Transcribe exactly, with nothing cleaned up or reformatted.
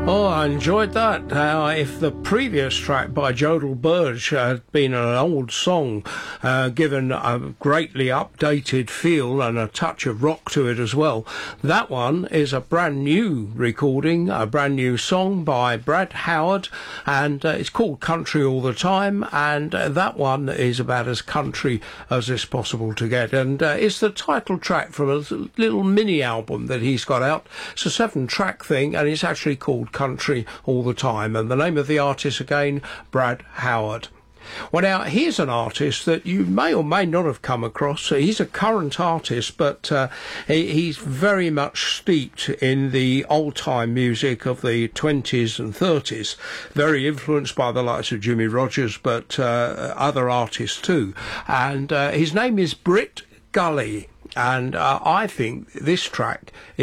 Oh, I enjoyed that. Uh, if the previous track by Jodel Burge had been an old song, uh, given a greatly updated feel and a touch of rock to it as well, that one is a brand new recording, a brand new song by Brad Howard, and uh, it's called Country All the Time, and uh, that one is about as country as is possible to get, and uh, it's the title track from a little mini album that he's got out. It's a seven track thing, and it's actually called Country All the Time, and the name of the artist again, Brad Howard. Well, now here's an artist that you may or may not have come across. He's a current artist, but uh, he, he's very much steeped in the old-time music of the twenties and thirties, very influenced by the likes of Jimmy Rogers, but uh, other artists too. And uh, his name is Britt Gully, and uh, I think this track